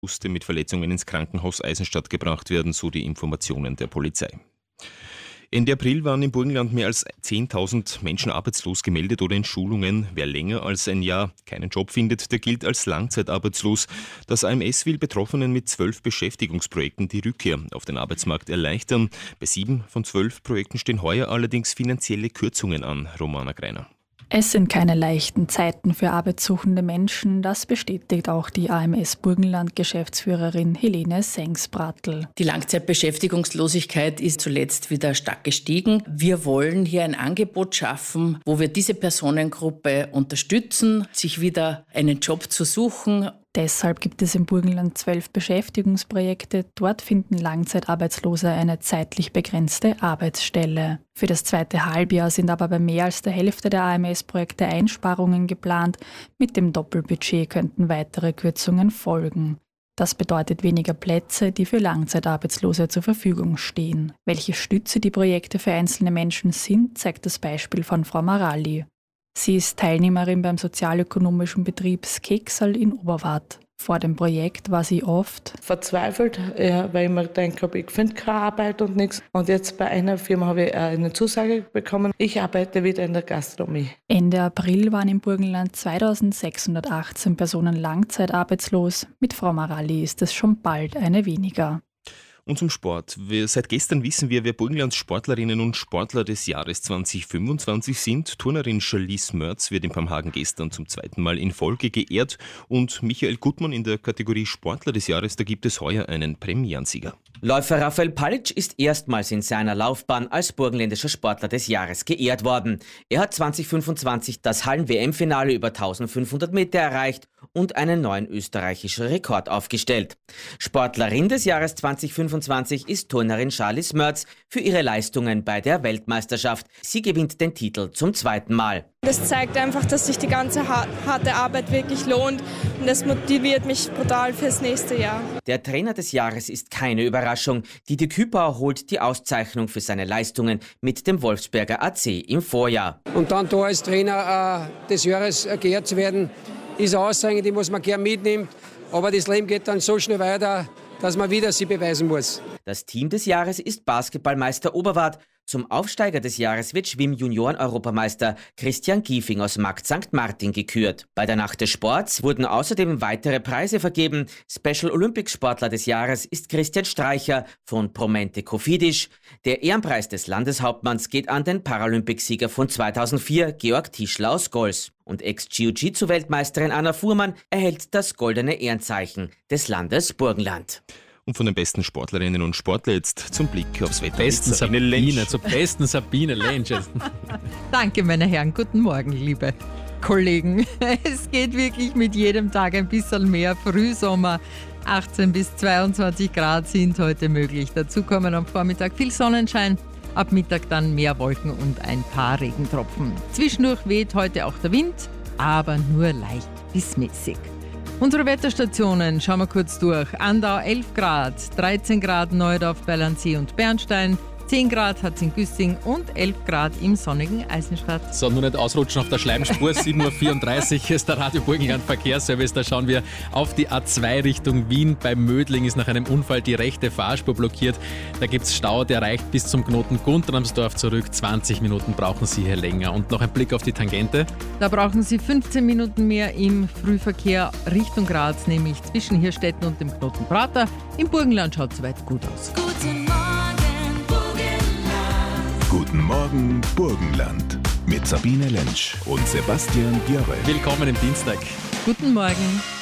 musste mit Verletzungen ins Krankenhaus Eisenstadt gebracht werden, so die Informationen der Polizei. Ende April waren im Burgenland mehr als 10.000 Menschen arbeitslos gemeldet oder in Schulungen. Wer länger als ein Jahr keinen Job findet, der gilt als langzeitarbeitslos. Das AMS will Betroffenen mit 12 Beschäftigungsprojekten die Rückkehr auf den Arbeitsmarkt erleichtern. Bei 7 von 12 Projekten stehen heuer allerdings finanzielle Kürzungen an. Romana Greiner. Es sind keine leichten Zeiten für arbeitssuchende Menschen, das bestätigt auch die AMS Burgenland-Geschäftsführerin Helene Sengsbratl. Die Langzeitbeschäftigungslosigkeit ist zuletzt wieder stark gestiegen. Wir wollen hier ein Angebot schaffen, wo wir diese Personengruppe unterstützen, sich wieder einen Job zu suchen. Deshalb gibt es im Burgenland 12 Beschäftigungsprojekte. Dort finden Langzeitarbeitslose eine zeitlich begrenzte Arbeitsstelle. Für das zweite Halbjahr sind aber bei mehr als der Hälfte der AMS-Projekte Einsparungen geplant. Mit dem Doppelbudget könnten weitere Kürzungen folgen. Das bedeutet weniger Plätze, die für Langzeitarbeitslose zur Verfügung stehen. Welche Stütze die Projekte für einzelne Menschen sind, zeigt das Beispiel von Frau Maralli. Sie ist Teilnehmerin beim sozialökonomischen Betrieb Skeksal in Oberwart. Vor dem Projekt war sie oft verzweifelt, weil ich mir gedacht habe, ich finde keine Arbeit und nichts. Und jetzt bei einer Firma habe ich eine Zusage bekommen, ich arbeite wieder in der Gastronomie. Ende April waren im Burgenland 2618 Personen langzeitarbeitslos. Mit Frau Maralli ist es schon bald eine weniger. Und zum Sport. Seit gestern wissen wir, wer Burgenlands Sportlerinnen und Sportler des Jahres 2025 sind. Turnerin Charlize Mörz wird in Pamhagen gestern zum zweiten Mal in Folge geehrt. Und Michael Gutmann in der Kategorie Sportler des Jahres, da gibt es heuer einen Premierensieger. Läufer Raphael Palic ist erstmals in seiner Laufbahn als burgenländischer Sportler des Jahres geehrt worden. Er hat 2025 das Hallen-WM-Finale über 1500 Meter erreicht und einen neuen österreichischen Rekord aufgestellt. Sportlerin des Jahres 2025 ist Turnerin Charlize Mörz für ihre Leistungen bei der Weltmeisterschaft. Sie gewinnt den Titel zum zweiten Mal. Das zeigt einfach, dass sich die ganze harte Arbeit wirklich lohnt und das motiviert mich brutal fürs nächste Jahr. Der Trainer des Jahres ist keine Überraschung. Didi Küpauer holt die Auszeichnung für seine Leistungen mit dem Wolfsberger AC im Vorjahr. Und dann da als Trainer des Jahres geehrt zu werden, ist eine Aussage, die muss man gerne mitnehmen. Aber das Leben geht dann so schnell weiter, dass man wieder sie beweisen muss. Das Team des Jahres ist Basketballmeister Oberwart. Zum Aufsteiger des Jahres wird Schwimm-Junioren-Europameister Christian Giefing aus Markt St. Martin gekürt. Bei der Nacht des Sports wurden außerdem weitere Preise vergeben. Special Olympics Sportler des Jahres ist Christian Streicher von Promente Kofidis. Der Ehrenpreis des Landeshauptmanns geht an den Paralympicsieger von 2004, Georg Tischler aus Gols. Und Ex-Jiu-Jitsu-Weltmeisterin Anna Fuhrmann erhält das goldene Ehrenzeichen des Landes Burgenland. Und von den besten Sportlerinnen und Sportlern jetzt zum Blick aufs Wetter. Zur besten Sabine Lentsch. Danke, meine Herren. Guten Morgen, liebe Kollegen. Es geht wirklich mit jedem Tag ein bisschen mehr Frühsommer. 18 bis 22 Grad sind heute möglich. Dazu kommen am Vormittag viel Sonnenschein. Ab Mittag dann mehr Wolken und ein paar Regentropfen. Zwischendurch weht heute auch der Wind, aber nur leicht bis mäßig. Unsere Wetterstationen schauen wir kurz durch. Andau 11 Grad, 13 Grad Neudorf, Berlandsee und Bernstein, 10 Grad hat es in Güssing und 11 Grad im sonnigen Eisenstadt. So, nur nicht ausrutschen auf der Schleimspur. 7.34 Uhr ist der Radio Burgenland Verkehrsservice. Da schauen wir auf die A2 Richtung Wien. Bei Mödling ist nach einem Unfall die rechte Fahrspur blockiert. Da gibt es Stau, der reicht bis zum Knoten Guntramsdorf zurück. 20 Minuten brauchen Sie hier länger. Und noch ein Blick auf die Tangente. Da brauchen Sie 15 Minuten mehr im Frühverkehr Richtung Graz, nämlich zwischen Hirstetten und dem Knoten Prater. Im Burgenland schaut es soweit gut aus. Guten Morgen, Burgenland. Guten Morgen, Burgenland. Mit Sabine Lentsch und Sebastian Björre. Willkommen im Dienstag. Guten Morgen.